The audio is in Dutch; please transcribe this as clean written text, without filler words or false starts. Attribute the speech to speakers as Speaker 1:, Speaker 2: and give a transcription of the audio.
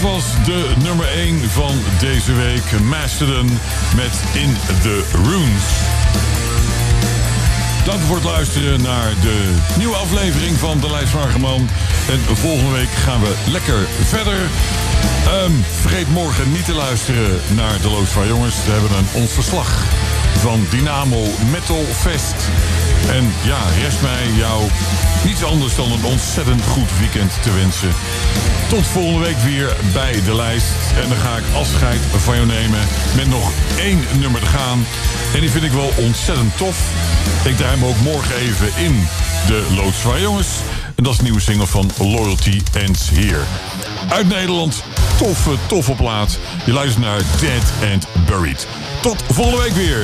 Speaker 1: was de nummer 1 van deze week. Mastodon met In the Runes. Dank voor het luisteren naar de nieuwe aflevering van De Lijstwagenman. En volgende week gaan we lekker verder. Vergeet morgen niet te luisteren naar de Loodvaart Jongens. We hebben ons verslag van Dynamo Metal Fest. En ja, rest mij jou niets anders dan een ontzettend goed weekend te wensen. Tot volgende week weer bij de lijst. En dan ga ik afscheid van jou nemen met nog 1 nummer te gaan. En die vind ik wel ontzettend tof. Ik draai hem ook morgen even in de Loodvaart Jongens. En dat is een nieuwe single van Loyalty Ends Here. Uit Nederland, toffe plaat. Je luistert naar Dead and Buried. Tot volgende week weer.